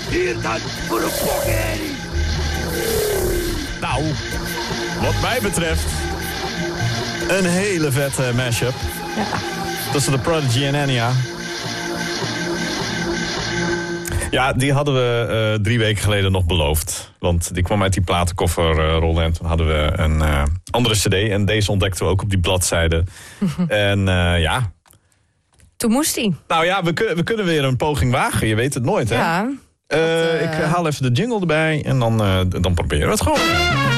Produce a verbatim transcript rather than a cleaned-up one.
Hier dan voor een pokkenherrie. Nou, wat mij betreft... een hele vette mashup. Ja. Tussen de Prodigy en Enya. Ja, die hadden we uh, drie weken geleden nog beloofd. Want die kwam uit die platenkoffer uh, rollen. En toen hadden we een uh, andere cd. En deze ontdekten we ook op die bladzijde. En uh, ja... Toen moest hij. Nou ja, we, kun, we kunnen weer een poging wagen. Je weet het nooit, hè? Ja. Uh, dat, uh... Ik haal even de jingle erbij. En dan, uh, dan proberen we het gewoon.